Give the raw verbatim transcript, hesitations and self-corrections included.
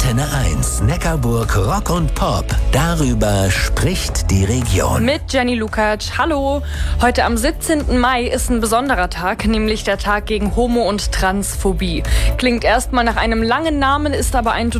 Antenne eins, Neckarburg Rock und Pop. Darüber spricht die Region. Mit Jenny Lukacs. Hallo. Heute am siebzehnten Mai ist ein besonderer Tag, nämlich der Tag gegen Homo- und Transphobie. Klingt erstmal nach einem langen Namen, ist aber ein